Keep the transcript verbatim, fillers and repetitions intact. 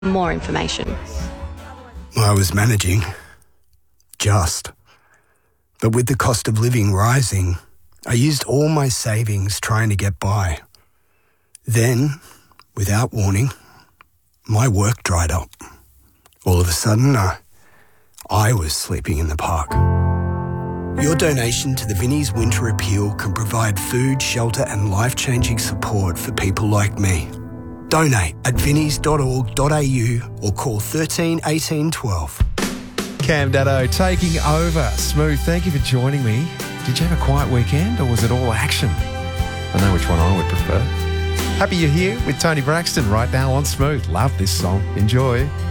more information. I was managing. Just. But with the cost of living rising, I used all my savings trying to get by. Then, without warning, my work dried up. All of a sudden, uh, I was sleeping in the park. Your donation to the Vinnie's Winter Appeal can provide food, shelter and life-changing support for people like me. Donate at vinnies dot org dot a u or call thirteen eighteen twelve. Cam Daddo taking over. Smooth, thank you for joining me. Did you have a quiet weekend or was it all action? I know which one I would prefer. Happy you're here with Tony Braxton right now on Smooth. Love this song. Enjoy.